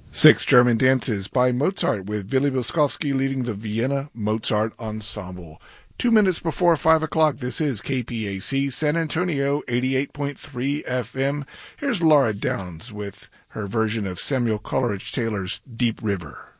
Six German dances by Mozart with Willy Boskowski leading the Vienna Mozart Ensemble. 2 minutes before 5 o'clock, this is KPAC San Antonio 88.3 FM. Here's Laura Downs with her version of Samuel Coleridge Taylor's Deep River.